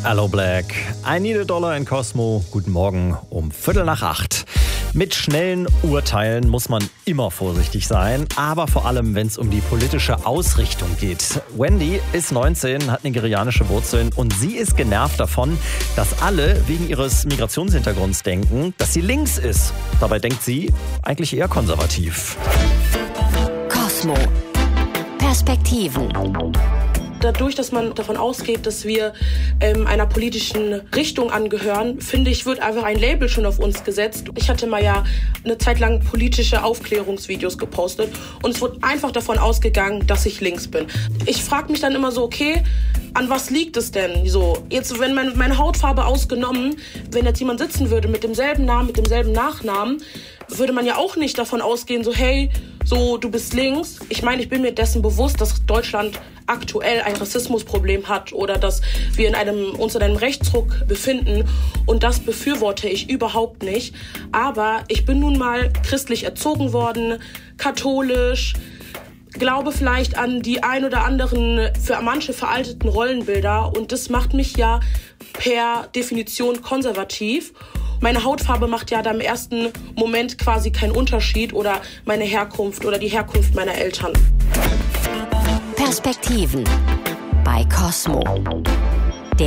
Aloe Blacc, I Need a Dollar in Cosmo. Guten Morgen um 7:45. Mit schnellen Urteilen muss man immer vorsichtig sein, aber vor allem, wenn es um die politische Ausrichtung geht. Wendy ist 19, hat nigerianische Wurzeln und sie ist genervt davon, dass alle wegen ihres Migrationshintergrunds denken, dass sie links ist. Dabei denkt sie eigentlich eher konservativ. Cosmo. Perspektiven. Dadurch, dass man davon ausgeht, dass wir einer politischen Richtung angehören, finde ich, wird einfach ein Label schon auf uns gesetzt. Ich hatte mal ja eine Zeit lang politische Aufklärungsvideos gepostet und es wurde einfach davon ausgegangen, dass ich links bin. Ich frage mich dann immer so, okay, an was liegt es denn? So, jetzt, wenn meine Hautfarbe ausgenommen, wenn jetzt jemand sitzen würde mit demselben Namen, mit demselben Nachnamen, würde man ja auch nicht davon ausgehen, so hey, so du bist links. Ich meine, ich bin mir dessen bewusst, dass Deutschland aktuell ein Rassismusproblem hat oder dass wir uns in einem Rechtsruck befinden und das befürworte ich überhaupt nicht. Aber ich bin nun mal christlich erzogen worden, katholisch, glaube vielleicht an die ein oder anderen für manche veralteten Rollenbilder und das macht mich ja per Definition konservativ. Meine Hautfarbe macht ja da im ersten Moment quasi keinen Unterschied oder meine Herkunft oder die Herkunft meiner Eltern. Perspektiven bei Cosmo.